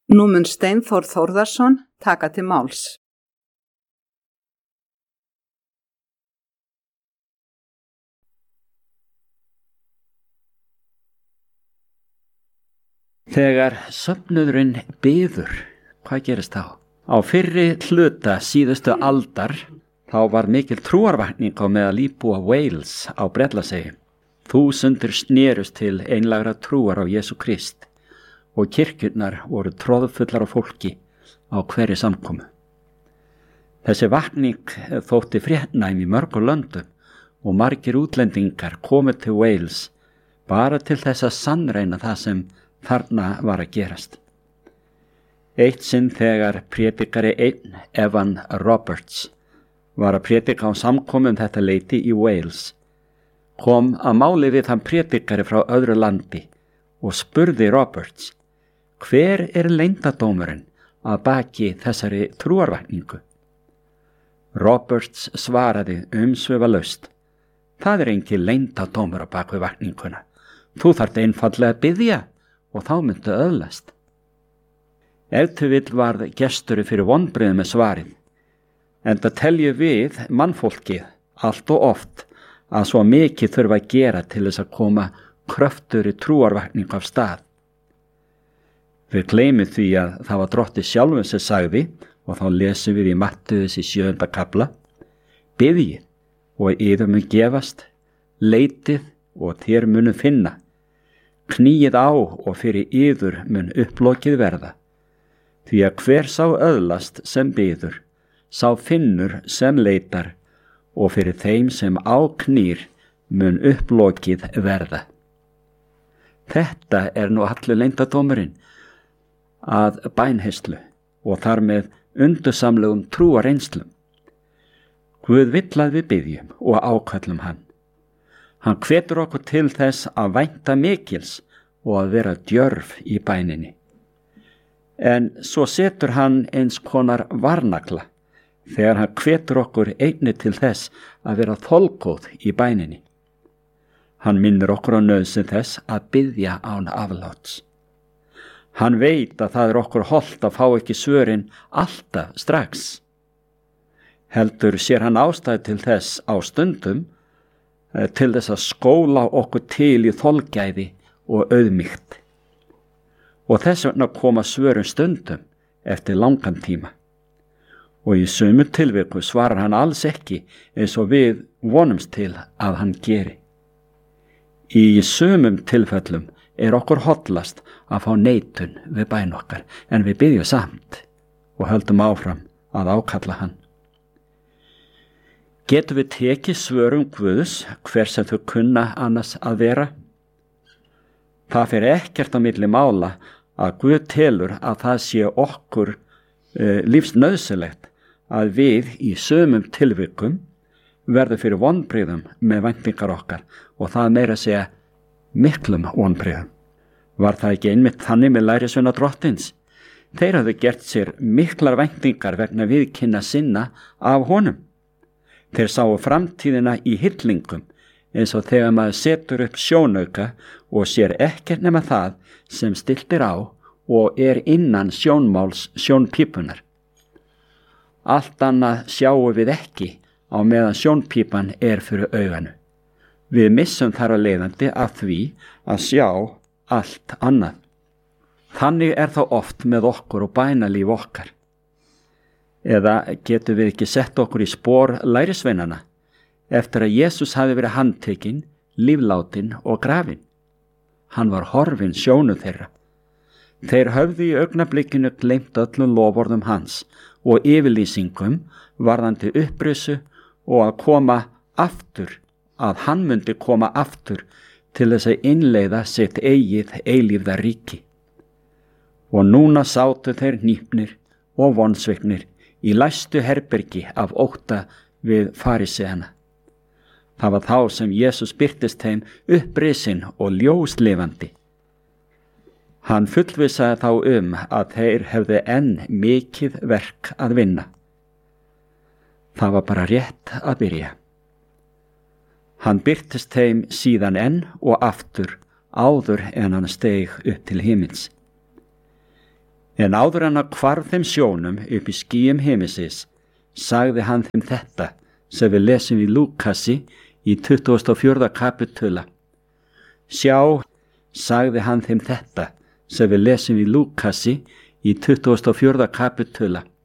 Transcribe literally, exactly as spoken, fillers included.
Nú mun Steinþór Þórðarson taka til máls. Þegar söfnuðurinn biður, hvað gerist þá? Á fyrri hluta síðustu aldar þá var mikil trúarvakning á meðal íbúa Wales á Bretlandseyjum. Þúsundir snerust til einlægra trúar á Jesú Krist og kirkjurnar voru troðfullar af fólki á hverri samkomu. Þessi vakning þótti fréttnæm í mörgum löndum og margir útlendingar komu til Wales bara til þess að sannreina það sem þarna var að gerast. Eitt sinn þegar prédikari einn, Evan Roberts, var að prédika á samkomu um þetta leyti í Wales, kom að máli við þann prédikari frá öðru landi og spurði Roberts, hver er leyndardómurinn að baki þessari trúarvakningu? Roberts svaraði umsvifalaust, það er engin leyndardómur að baki vakninguna. Þú þarft einfaldlega að biðja og þá myndu öðlast. Ef til vill varð gesturinn fyrir vonbrigði með svarið, enda telju við mannfólkið allt og oft að svo mikið þurfa að gera til þess að koma kröftugri trúarvakningu af stað. Við gleymum því að það var Drottinn sjálfur sem sagði, og þá lesum við í Mattheus í sjöunda kafla, biðjið og yður mun gefast, leitið og þér munu finna. Kníið á og fyrir yður mun upplokið verða. Því að hver sá öðlast sem biður, sá finnur sem leitar og fyrir þeim sem á knýr mun upplokið verða. Þetta er nú allur leyndardómurinn að bænheyslu og þar með undursamlegum trúarreynslum. Guð vill að við biðjum og áköllum hann. Hann hvetur okkur til þess að vænta mikils og að vera djörf í bæninni. En svo setur hann eins konar varnagla þegar hann hvetur okkur einnig til þess að vera þolgóð í bæninni. Hann minnir okkur á nauðsyn þess að biðja án afláts. Hann veit að það er okkur hollt að fá ekki svörin alltaf strax. Heldur sér hann ástæðu til þess á stundum til þess að skóla okkur til í þolgæði og auðmýkt. Og þess vegna koma svörin stundum eftir langan tíma. Og í sömu tilviku svarar hann alls ekki eins og við vonumst til að hann geri. Í sömum tilfellum er okkur hollast að fá neitun við bæn okkar, en við biðjum samt og höldum áfram að ákalla hann. Getum við tekið svörum Guðs hver sem þau kunna annars að vera? Það fer ekkert á milli mála að Guð telur að það sé okkur uh, lífsnauðsynlegt að við í sömum tilvikum verðum fyrir vonbrigðum með væntingar okkar og það meira að segja miklum vonbrigðum. Var það ekki einmitt þannig með lærisveina Drottins? Þeir hafðu gert sér miklar væntingar vegna viðkynna sinna af honum. Þeir sáu framtíðina í hillingum eins og þegar maður setur upp sjónauka og sér ekkert nema það sem stiltir á og er innan sjónmáls sjónpípunar. Allt annað sjáum við ekki á meðan sjónpípan er fyrir auganu. Við missum þar að leiðandi af því að sjá allt annað. Þannig er það oft með okkur og bænalíf okkar. Eða getum við ekki sett okkur í spor lærisveinana eftir að Jesús hafi verið handtekinn, líflátin og grafinn. Hann var horfinn sjónu þeirra. Þeir höfðu í augnablikinu gleymt öllum loforðum hans og yfirlýsingum varðandi upprisu og að koma aftur, að hann myndi koma aftur til þess að innleiða sitt eigið eilífða ríki. Og núna sátu þeir hnípnir og vonsviknir í læstu herbergi af ótta við fariseana. Það var þá sem Jesús birtist þeim upprisinn og ljóslifandi. Hann fullvissaði þá um að þeir hefðu enn mikið verk að vinna. Það var bara rétt að byrja. Hann birtist þeim síðan enn og aftur áður en hann steig upp til himins. En áður en að hvarf þeim sjónum upp í skýjum himinsins, sagði hann þeim þetta sem við lesum í Lúkasi í tuttugasta og fjórða kapitula. Sjá, sagði hann þeim þetta sem við lesum í Lúkasi í tuttugasta og fjórða kapitula.